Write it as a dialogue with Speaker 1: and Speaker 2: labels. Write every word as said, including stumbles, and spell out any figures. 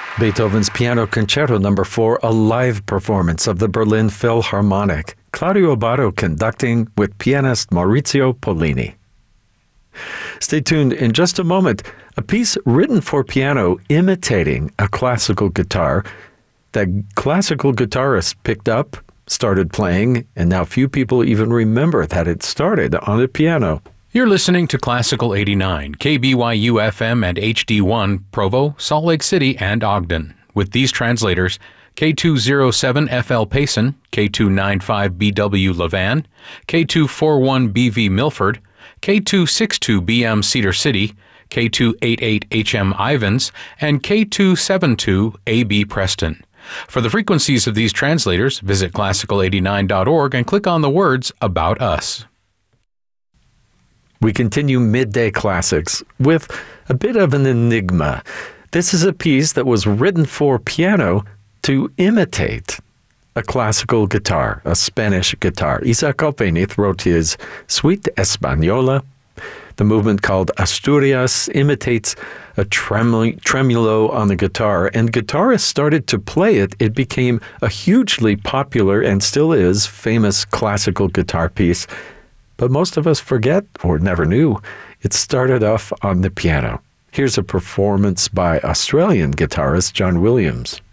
Speaker 1: Beethoven's Piano Concerto Number four, a live performance of the Berlin Philharmonic. Claudio Abbado conducting with pianist Maurizio Pollini. Stay tuned in just a moment. A piece written for piano imitating a classical guitar that classical guitarists picked up, started playing, and now few people even remember that it started on a piano.
Speaker 2: You're listening to Classical eighty-nine, K B Y U F M and H D one, Provo, Salt Lake City, and Ogden. With these translators, K two oh seven F L Payson, K two ninety-five B W Levan, K two forty-one B V Milford, K two sixty-two B M Cedar City, K two eighty-eight H M Ivans, and K two seventy-two A B Preston. For the frequencies of these translators, visit classical eighty-nine dot org and click on the words About Us.
Speaker 1: We continue Midday Classics with a bit of an enigma. This is a piece that was written for piano to imitate a classical guitar, a Spanish guitar. Isaac Albéniz wrote his Suite Española. The movement called Asturias imitates a tremolo, tremolo on the guitar, and guitarists started to play it. It became a hugely popular, and still is, famous classical guitar piece. But most of us forget, or never knew, it started off on the piano. Here's a performance by Australian guitarist John Williams.